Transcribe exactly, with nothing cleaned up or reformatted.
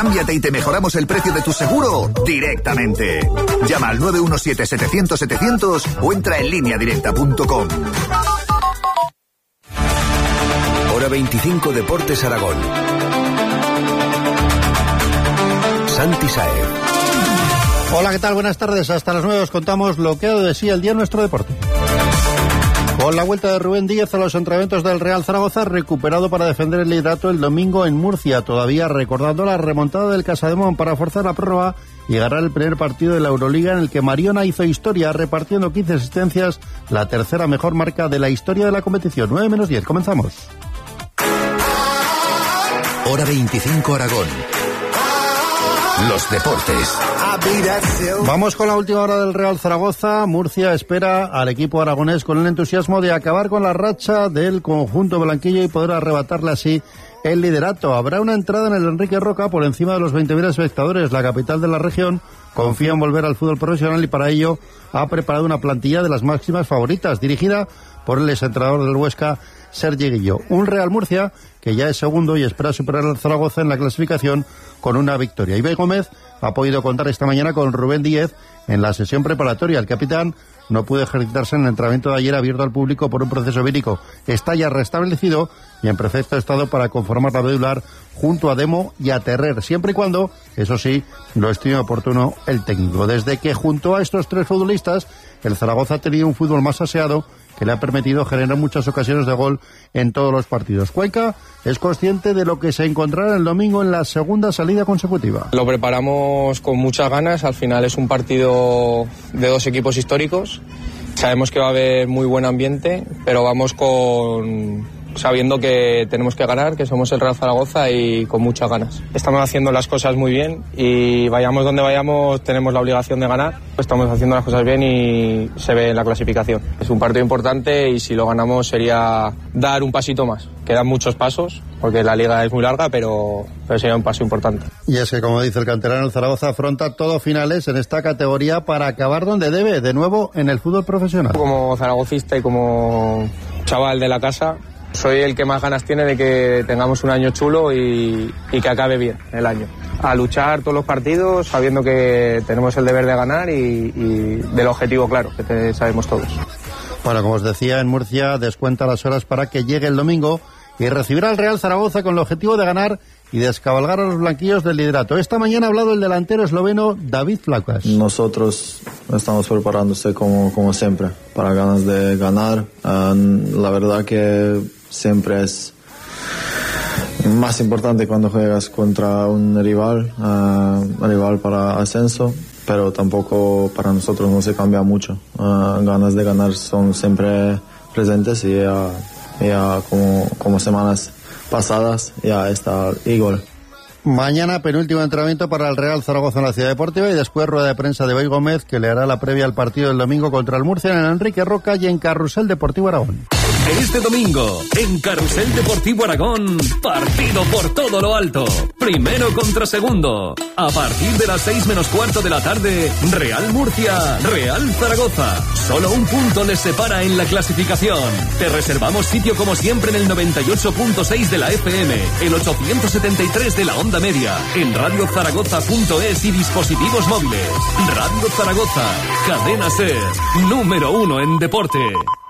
Cámbiate y te mejoramos el precio de tu seguro directamente. Llama al nueve uno siete, setecientos, setecientos o entra en línea directa punto com. Hora veinticinco Deportes Aragón. Santi Saez. Hola, ¿qué tal? Buenas tardes. Hasta las nueve os contamos lo que ha dado de sí el día en nuestro deporte. Con la vuelta de Rubén Díez a los entrenamientos del Real Zaragoza, recuperado para defender el liderato el domingo en Murcia, todavía recordando la remontada del Casademón para forzar la prórroga y ganar el primer partido de la Euroliga, en el que Mariona hizo historia repartiendo quince asistencias, la tercera mejor marca de la historia de la competición. nueve menos diez, comenzamos. Hora veinticinco Aragón. Los deportes. Vamos con la última hora del Real Zaragoza. Murcia espera al equipo aragonés con el entusiasmo de acabar con la racha del conjunto blanquillo y poder arrebatarle así el liderato. Habrá una entrada en el Enrique Roca por encima de los veinte mil espectadores. La capital de la región confía en volver al fútbol profesional y para ello ha preparado una plantilla de las máximas favoritas, dirigida por el exentrenador del Huesca, Sergi Guillo. Un Real Murcia que ya es segundo y espera superar al Zaragoza en la clasificación con una victoria. Ibai Gómez ha podido contar esta mañana con Rubén Díez en la sesión preparatoria. El capitán no pudo ejercitarse en el entrenamiento de ayer abierto al público por un proceso vírico. Está ya restablecido y en perfecto estado para conformar la medular junto a Demo y a Terrer, siempre y cuando, eso sí, lo estime oportuno el técnico. Desde que junto a estos tres futbolistas, el Zaragoza ha tenido un fútbol más aseado que le ha permitido generar muchas ocasiones de gol en todos los partidos. Cuenca es consciente de lo que se encontrará el domingo en la segunda salida consecutiva. Lo preparamos con muchas ganas. Al final es un partido de dos equipos históricos. Sabemos que va a haber muy buen ambiente, pero vamos con sabiendo que tenemos que ganar, que somos el Real Zaragoza y con muchas ganas. Estamos haciendo las cosas muy bien y vayamos donde vayamos tenemos la obligación de ganar. Estamos haciendo las cosas bien y se ve en la clasificación. Es un partido importante y si lo ganamos sería dar un pasito más. Quedan muchos pasos porque la liga es muy larga, pero, pero sería un paso importante. Y es que, como dice el canterano, el Zaragoza afronta todos finales en esta categoría para acabar donde debe, de nuevo en el fútbol profesional. Como zaragocista y como chaval de la casa, soy el que más ganas tiene de que tengamos un año chulo y, y que acabe bien el año. A luchar todos los partidos sabiendo que tenemos el deber de ganar y, y del objetivo claro, que te, sabemos todos. Bueno, como os decía, en Murcia descuenta las horas para que llegue el domingo y recibirá al Real Zaragoza con el objetivo de ganar y descabalgar a los blanquillos del liderato. Esta mañana ha hablado el delantero esloveno David Flacas. Nosotros estamos preparándose como, como siempre, para ganas de ganar. Uh, la verdad que siempre es más importante cuando juegas contra un rival, uh, un rival para ascenso, pero tampoco para nosotros no se cambia mucho. Uh, ganas de ganar son siempre presentes y ya, ya como, como semanas pasadas ya está igual. Mañana penúltimo entrenamiento para el Real Zaragoza en la Ciudad Deportiva y después rueda de prensa de Ibai Gómez, que le hará la previa al partido del domingo contra el Murcia en el Enrique Roca y en Carrusel Deportivo Aragón. Este domingo, en Carrusel Deportivo Aragón, partido por todo lo alto. Primero contra segundo. A partir de las seis menos cuarto de la tarde, Real Murcia, Real Zaragoza. Solo un punto les separa en la clasificación. Te reservamos sitio como siempre en el noventa y ocho punto seis de la F M, el ochocientos setenta y tres de la onda media, en radio zaragoza punto es y dispositivos móviles. Radio Zaragoza, cadena SER, número uno en deporte.